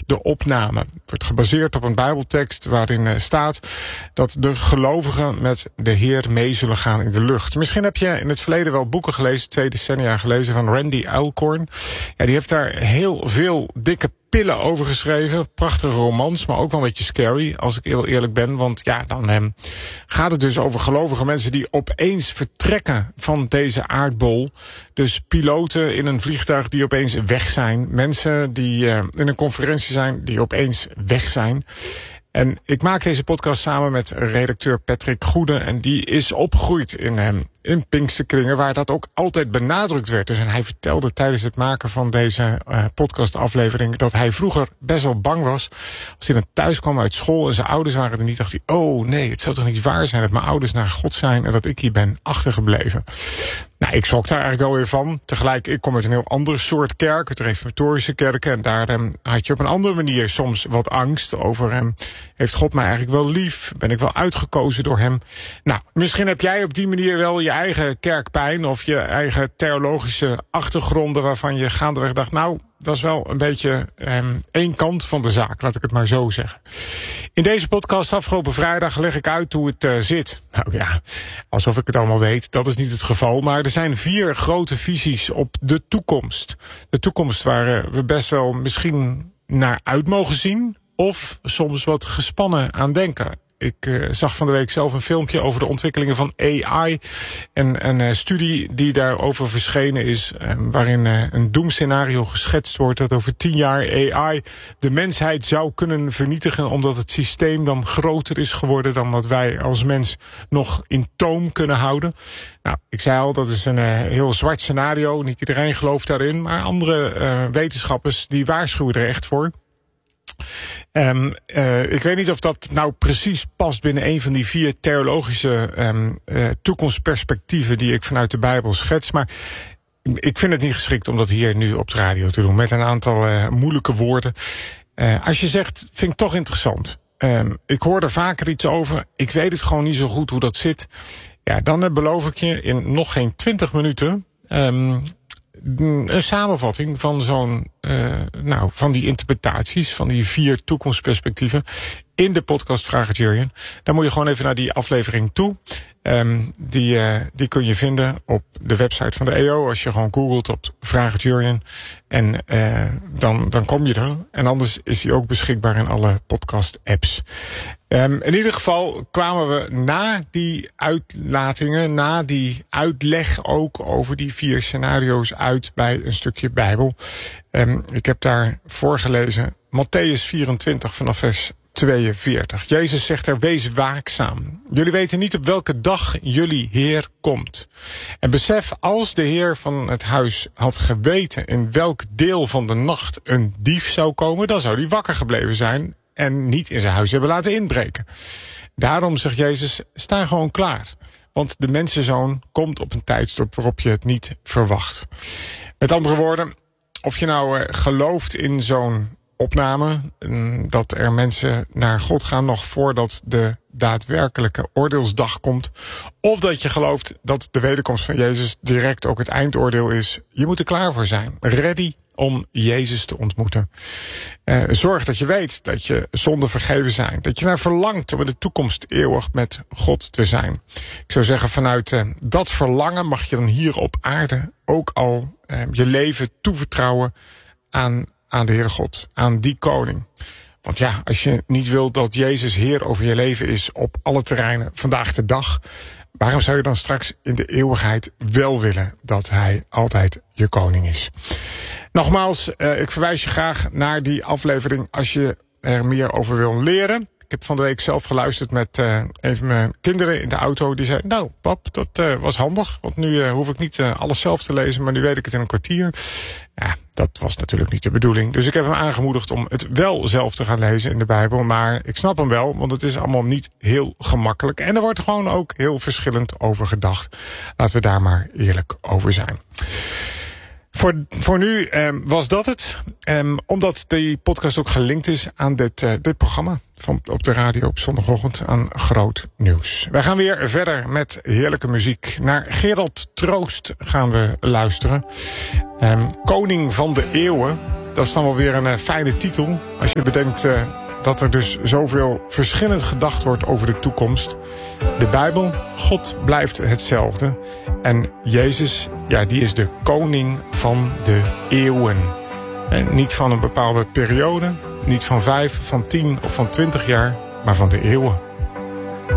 de opname. Het wordt gebaseerd op een Bijbeltekst waarin staat dat de gelovigen met de Heer mee zullen gaan in de lucht. Misschien heb je in het verleden wel boeken gelezen, 2 decennia gelezen, van Randy Alcorn. Ja, die heeft daar heel veel dikke pillen over geschreven. Prachtige romans, maar ook wel een beetje scary, als ik heel eerlijk ben. Want ja, dan gaat het dus over gelovige mensen die opeens vertrekken van deze aardbol. Dus piloten in een vliegtuig die opeens weg zijn. Mensen die in een conferentie zijn die opeens weg zijn. En ik maak deze podcast samen met redacteur Patrick Goede. En die is opgegroeid in Pinksterkringen, waar dat ook altijd benadrukt werd. Dus en hij vertelde tijdens het maken van deze podcastaflevering dat hij vroeger best wel bang was. Als hij dan thuis kwam uit school en zijn ouders waren er niet, dacht hij, oh nee, het zou toch niet waar zijn dat mijn ouders naar God zijn en dat ik hier ben achtergebleven. Nou, ik schrok daar eigenlijk wel weer van. Tegelijk, ik kom uit een heel ander soort kerk, uit de reformatorische kerken. En daar had je op een andere manier soms wat angst over heeft God mij eigenlijk wel lief? Ben ik wel uitgekozen door hem? Nou, misschien heb jij op die manier wel je eigen kerkpijn of je eigen theologische achtergronden waarvan je gaandeweg dacht, nou, dat is wel een beetje één kant van de zaak, laat ik het maar zo zeggen. In deze podcast afgelopen vrijdag leg ik uit hoe het zit. Nou ja, alsof ik het allemaal weet, dat is niet het geval. Maar er zijn 4 grote visies op de toekomst. De toekomst waar we best wel misschien naar uit mogen zien, of soms wat gespannen aan denken. Ik zag van de week zelf een filmpje over de ontwikkelingen van AI. En een studie die daarover verschenen is, waarin een doemscenario geschetst wordt dat over 10 jaar AI de mensheid zou kunnen vernietigen, omdat het systeem dan groter is geworden dan wat wij als mens nog in toom kunnen houden. Nou, ik zei al, dat is een heel zwart scenario. Niet iedereen gelooft daarin, maar andere wetenschappers die waarschuwen er echt voor. Ik weet niet of dat nou precies past binnen een van die 4 theologische toekomstperspectieven die ik vanuit de Bijbel schets, maar ik vind het niet geschikt om dat hier nu op de radio te doen met een aantal moeilijke woorden. Als je zegt, vind ik toch interessant. Ik hoor er vaker iets over. Ik weet het gewoon niet zo goed hoe dat zit. Ja, dan beloof ik je in nog geen 20 minuten een samenvatting van van die interpretaties, van die 4 toekomstperspectieven in de podcast Vraag het Jurjen. Dan moet je gewoon even naar die aflevering toe. Die kun je vinden op de website van de EO als je gewoon googelt op Vraag het Jurjen. En dan kom je er. En anders is die ook beschikbaar in alle podcast apps. In ieder geval kwamen we na die uitlatingen, na die uitleg ook over die 4 scenario's uit bij een stukje Bijbel. Ik heb daar voorgelezen Mattheüs 24 vanaf vers 42. Jezus zegt er, wees waakzaam. Jullie weten niet op welke dag jullie Heer komt. En besef, als de Heer van het huis had geweten in welk deel van de nacht een dief zou komen, dan zou hij wakker gebleven zijn en niet in zijn huis hebben laten inbreken. Daarom zegt Jezus, sta gewoon klaar. Want de mensenzoon komt op een tijdstip waarop je het niet verwacht. Met andere woorden, of je nou gelooft in zo'n opname, dat er mensen naar God gaan nog voordat de daadwerkelijke oordeelsdag komt, of dat je gelooft dat de wederkomst van Jezus direct ook het eindoordeel is, je moet er klaar voor zijn. Ready om Jezus te ontmoeten. Zorg dat je weet dat je zonden vergeven zijn. Dat je naar verlangt om in de toekomst eeuwig met God te zijn. Ik zou zeggen, vanuit dat verlangen mag je dan hier op aarde ook al je leven toevertrouwen aan de Heere God, aan die koning. Want ja, als je niet wilt dat Jezus Heer over je leven is op alle terreinen vandaag de dag, waarom zou je dan straks in de eeuwigheid wel willen dat hij altijd je koning is? Nogmaals, ik verwijs je graag naar die aflevering als je er meer over wil leren. Ik heb van de week zelf geluisterd met een van mijn kinderen in de auto. Die zei, nou pap, dat was handig. Want nu hoef ik niet alles zelf te lezen, maar nu weet ik het in een kwartier. Ja, dat was natuurlijk niet de bedoeling. Dus ik heb hem aangemoedigd om het wel zelf te gaan lezen in de Bijbel. Maar ik snap hem wel, want het is allemaal niet heel gemakkelijk. En er wordt gewoon ook heel verschillend over gedacht. Laten we daar maar eerlijk over zijn. Voor nu was dat het. Omdat die podcast ook gelinkt is aan dit programma op de radio op zondagochtend aan Groot Nieuws. Wij gaan weer verder met heerlijke muziek. Naar Gerald Troost gaan we luisteren. Koning van de eeuwen. dat is dan wel weer een fijne titel. Als je bedenkt dat er dus zoveel verschillend gedacht wordt over de toekomst. De Bijbel, God blijft hetzelfde. En Jezus, ja, die is de koning van de eeuwen. En niet van een bepaalde periode, niet van 5, van 10 of van 20 jaar, maar van de eeuwen.